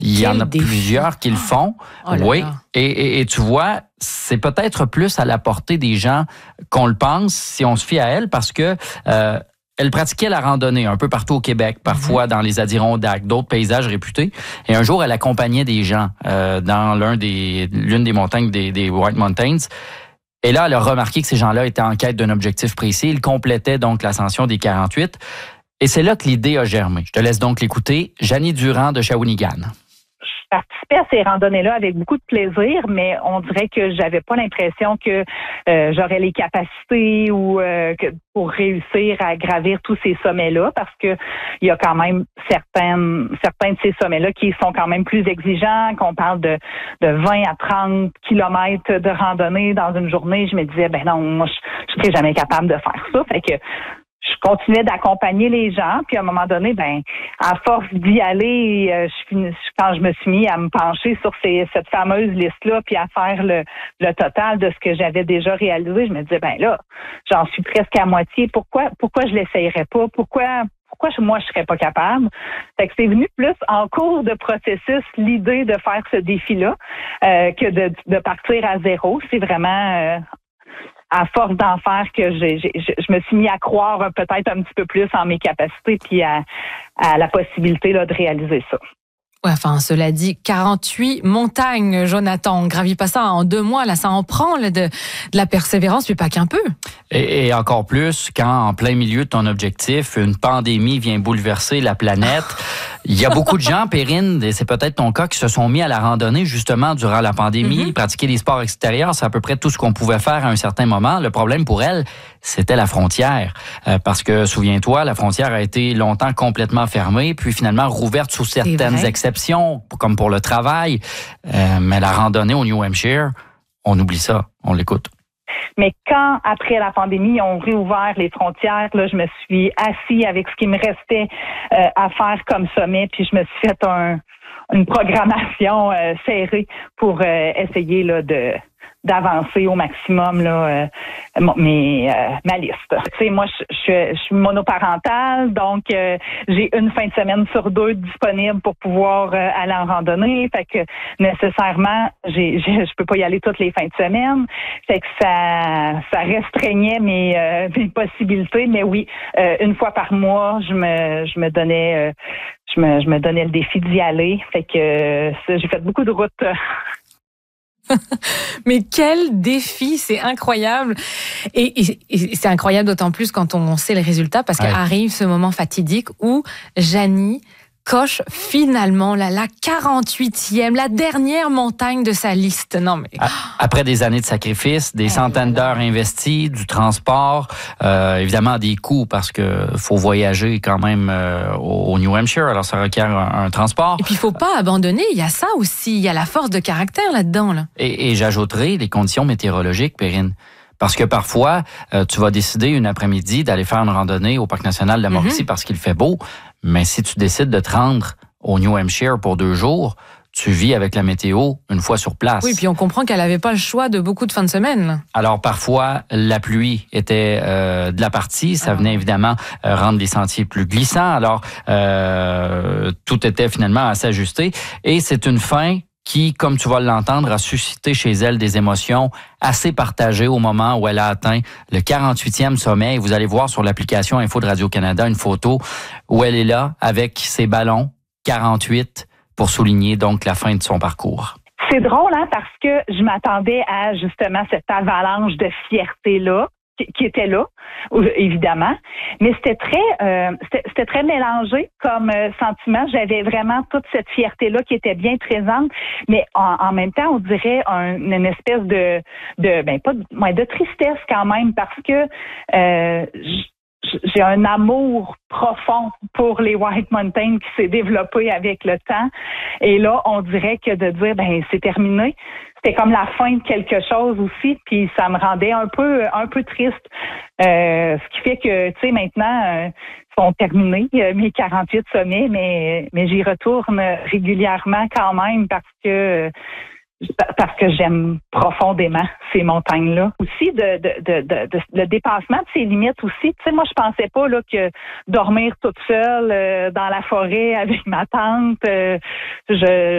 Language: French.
Il y en a plusieurs qui le font. Oh là oui. là. Et tu vois, c'est peut-être plus à la portée des gens qu'on le pense si on se fie à elle parce que elle pratiquait la randonnée un peu partout au Québec, parfois dans les Adirondacks, d'autres paysages réputés. Et un jour, elle accompagnait des gens dans l'une des montagnes des White Mountains. Et là, elle a remarqué que ces gens-là étaient en quête d'un objectif précis. Ils complétaient donc l'ascension des 48. Et c'est là que l'idée a germé. Je te laisse donc l'écouter. Janie Durand de Shawinigan. Je participais à ces randonnées-là avec beaucoup de plaisir, mais on dirait que j'avais pas l'impression que j'aurais les capacités ou pour réussir à gravir tous ces sommets-là, parce que il y a quand même certains de ces sommets-là qui sont quand même plus exigeants, qu'on parle de 20 à 30 kilomètres de randonnée dans une journée. Je me disais, ben non, moi, je serais jamais capable de faire ça. Fait que je continuais d'accompagner les gens, puis à un moment donné, ben, à force d'y aller, quand je me suis mis à me pencher sur cette fameuse liste-là, puis à faire le total de ce que j'avais déjà réalisé, je me disais, ben là, j'en suis presque à moitié. Pourquoi je l'essayerais pas? Pourquoi moi je serais pas capable? Fait que c'est venu plus en cours de processus l'idée de faire ce défi-là que de partir à zéro. C'est vraiment à force d'en faire que je me suis mis à croire peut-être un petit peu plus en mes capacités puis à la possibilité là, de réaliser ça. Ouais, enfin, cela dit, 48 montagnes, Jonathan. On gravit pas ça en 2 mois, là, ça en prend là, de la persévérance, puis pas qu'un peu. Et encore plus quand, en plein milieu de ton objectif, une pandémie vient bouleverser la planète. Il y a beaucoup de gens, Perrine, et c'est peut-être ton cas, qui se sont mis à la randonnée justement durant la pandémie. Pratiquer des sports extérieurs, c'est à peu près tout ce qu'on pouvait faire à un certain moment. Le problème pour elle, c'était la frontière. Parce que, souviens-toi, la frontière a été longtemps complètement fermée, puis finalement rouverte sous certaines exceptions, comme pour le travail. Mais la randonnée au New Hampshire, on oublie ça, on l'écoute. Mais quand, après la pandémie, ils ont réouvert les frontières, là, je me suis assis avec ce qui me restait à faire comme sommet, puis je me suis fait une programmation serrée pour essayer là, d'avancer au maximum là, ma liste. Tu sais, moi, je suis monoparentale, donc j'ai une fin de semaine sur 2 disponible pour pouvoir aller en randonnée. Fait que nécessairement, je peux pas y aller toutes les fins de semaine. Fait que ça restreignait mes possibilités. Mais oui, une fois par mois, je me donnais le défi d'y aller. Fait que j'ai fait beaucoup de routes. Mais quel défi, c'est incroyable. Et c'est incroyable d'autant plus quand on sait le résultat, parce qu'arrive ce moment fatidique où Janie coche finalement la 48e, la dernière montagne de sa liste. Non mais après des années de sacrifices, des centaines d'heures investies, du transport, évidemment des coûts parce que faut voyager quand même au New Hampshire, alors ça requiert un transport. Et puis il faut pas abandonner, il y a ça aussi, il y a la force de caractère là-dedans là. Et j'ajouterai les conditions météorologiques, Perrine. Parce que parfois, tu vas décider une après-midi d'aller faire une randonnée au Parc national de la Mauricie parce qu'il fait beau. Mais si tu décides de te rendre au New Hampshire pour 2 jours, tu vis avec la météo une fois sur place. Oui, puis on comprend qu'elle n'avait pas le choix de beaucoup de fins de semaine. Alors parfois, la pluie était de la partie. Ça venait évidemment rendre les sentiers plus glissants. Alors, tout était finalement à s'ajuster. Et c'est une fin qui, comme tu vas l'entendre, a suscité chez elle des émotions assez partagées au moment où elle a atteint le 48e sommet. Et vous allez voir sur l'application Info de Radio-Canada une photo où elle est là avec ses ballons 48 pour souligner donc la fin de son parcours. C'est drôle, hein, parce que je m'attendais à justement cette avalanche de fierté-là qui était là, évidemment, mais c'était très mélangé comme sentiment. J'avais vraiment toute cette fierté-là qui était bien présente, mais en même temps, on dirait une espèce de tristesse quand même, parce que j'ai un amour profond pour les White Mountains qui s'est développé avec le temps. Et là, on dirait que de dire, c'est terminé, c'était comme la fin de quelque chose aussi, puis ça me rendait un peu triste. Ce qui fait que, tu sais, maintenant, sont terminés, mes 48 sommets, mais j'y retourne régulièrement quand même parce que j'aime profondément ces montagnes-là. Aussi, le dépassement de ses limites aussi. Tu sais, moi, je pensais pas là que dormir toute seule dans la forêt avec ma tante,